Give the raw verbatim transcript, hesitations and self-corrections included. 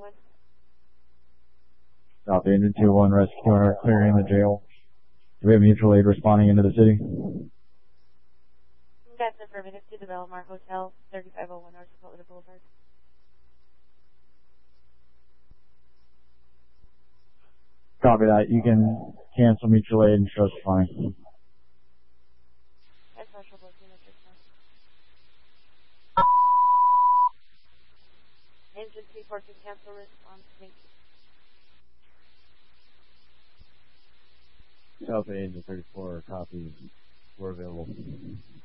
one. South Engine two one, rescue runner clearing the jail. Do we have mutual aid responding into the city? That's affirmative to the Belmar Hotel, thirty-five oh one North Dakota Boulevard. Copy that. You can cancel mutual aid and show us fine. That's Marshall Blessing at this time. Engine three four can cancel response. Thank you. South Engine thirty-four, copy. We're available.